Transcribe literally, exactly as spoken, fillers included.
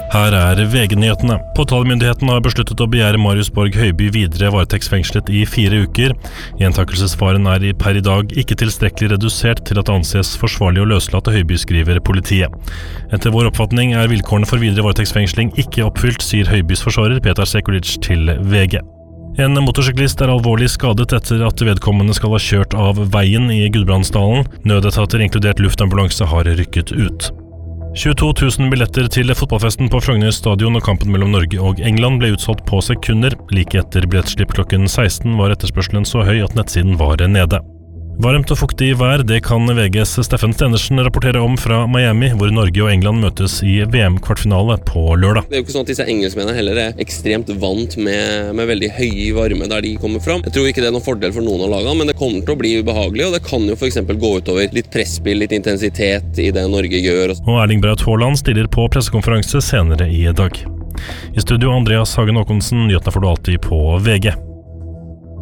Her er V G-nyhetene. Påtalemyndigheten har besluttet å begjære Marius Borg Høiby videre varetektsfengslet i fire uker. Gjentakelsesfaren er i per i dag ikke tilstrekkelig redusert til at det anses forsvarlig å løslate Høiby, skriver politiet. Etter vår oppfatning er vilkårene for videre varetektsfengsling ikke oppfylt, sier Høibys forsvarer Petar Sekulic til V G. En motorsyklist er alvorlig skadet etter at vedkommende skal ha kjørt av veien i Gudbrandsdalen. Nødetater inkludert luftambulanse har rykket ut. tjueto tusen billetter til fotballfesten på Frogner stadion og kampen mellom Norge og England ble utsolgt på sekunder. Like etter billettslipp klokken seksten var etterspørselen så høy at nettsiden var nede. Varmt og fuktig vær, det kan V G's Steffen Stenersen rapportere om fra Miami, hvor Norge og England møtes i V M-kvartfinale på lørdag. Det er jo ikke sånn at disse engelskmennene heller er ekstremt vant med, med veldig høy varme der de kommer fram. Jeg tror ikke det er noen fordel for noen av lagene, men det kommer til å bli ubehagelig, og det kan jo for eksempel gå utover litt presspill, litt intensitet i det Norge gjør. Og Erling Braut Haaland stiller på pressekonferanse senere i dag. I studio Andreas Hagen Håkonsen, nyhetene får du alltid på V G.